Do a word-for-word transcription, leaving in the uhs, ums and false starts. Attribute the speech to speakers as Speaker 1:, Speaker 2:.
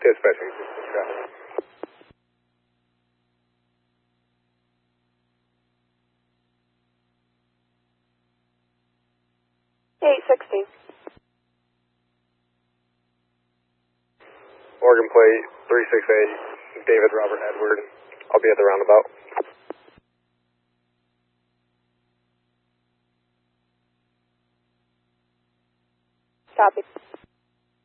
Speaker 1: Dispatching. Traffic.
Speaker 2: eight sixty.
Speaker 1: Oregon plate three six eight, David Robert Edward. I'll be at the roundabout.
Speaker 2: Copy.